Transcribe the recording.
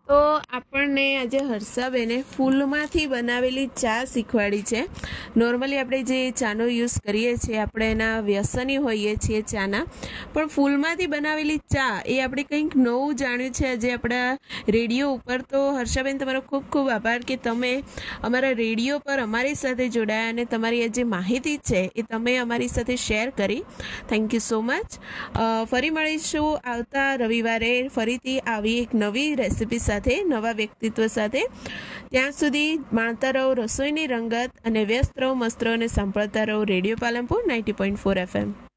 તો આપણને આજે હર્ષાબેને ફૂલમાંથી બનાવેલી ચા શીખવાડી છે. નોર્મલી આપણે જે ચાનો યુઝ કરીએ છીએ આપણે એના વ્યસની હોઈએ છીએ ચાના, પણ ફૂલમાંથી બનાવેલી ચા એ આપણે કંઈક નવું જાણ્યું છે આજે આપણા રેડિયો ઉપર. તો હર્ષાબેન, તમારો ખૂબ ખૂબ આભાર કે તમે અમારા રેડિયો પર અમારી સાથે જોડાયા અને તમારી જે માહિતી છે એ તમે અમારી સાથે શેર કરી. Thank you so much. ફરી મળીશું આવતા રવિવારે ફરીથી આવી એક નવી રેસિપી સાથે, નવા વ્યક્તિત્વ સાથે. ત્યાં સુધી માણતા રહો રસોઈની રંગત અને વ્યસ્ત રહો, મસ્ત રહો અને સાંભળતા રહો રેડિયો પાલનપુર 90.4 FM.